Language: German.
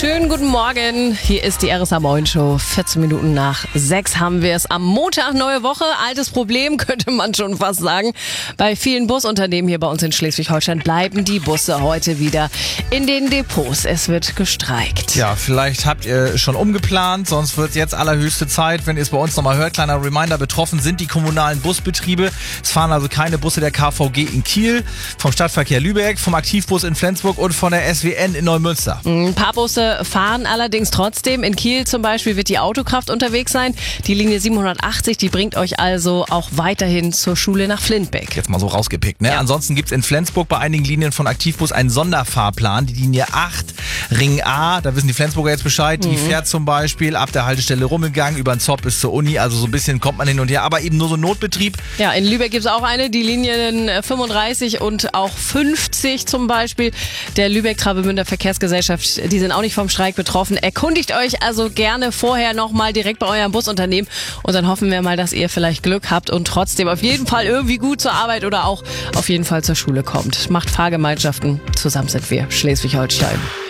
Schönen guten Morgen. Hier ist die RSA Moin Show. 14 Minuten nach 6 haben wir es. Am Montag neue Woche. Altes Problem, könnte man schon fast sagen. Bei vielen Busunternehmen hier bei uns in Schleswig-Holstein bleiben die Busse heute wieder in den Depots. Es wird gestreikt. Ja, vielleicht habt ihr schon umgeplant, sonst wird jetzt allerhöchste Zeit, wenn ihr es bei uns nochmal hört. Kleiner Reminder, betroffen sind die kommunalen Busbetriebe. Es fahren also keine Busse der KVG in Kiel, vom Stadtverkehr Lübeck, vom Aktivbus in Flensburg und von der SWN in Neumünster. Ein paar Busse fahren allerdings trotzdem. In Kiel zum Beispiel wird die Autokraft unterwegs sein. Die Linie 780, die bringt euch also auch weiterhin zur Schule nach Flintbeck. Jetzt mal so rausgepickt, ne? Ja. Ansonsten gibt's in Flensburg bei einigen Linien von Aktivbus einen Sonderfahrplan. Die Linie 8, Ring A, da wissen die Flensburger jetzt Bescheid. Die fährt zum Beispiel ab der Haltestelle Rummelgang über den Zopp bis zur Uni. Also so ein bisschen kommt man hin und her, aber eben nur so Notbetrieb. Ja, in Lübeck gibt's auch eine, die Linien 35 und auch 50 zum Beispiel. Der Lübeck-Travemünder Verkehrsgesellschaft, die sind auch nicht vom Streik betroffen. Erkundigt euch also gerne vorher nochmal direkt bei eurem Busunternehmen und dann hoffen wir mal, dass ihr vielleicht Glück habt und trotzdem auf jeden Fall irgendwie gut zur Arbeit oder auch auf jeden Fall zur Schule kommt. Macht Fahrgemeinschaften. Zusammen sind wir Schleswig-Holstein.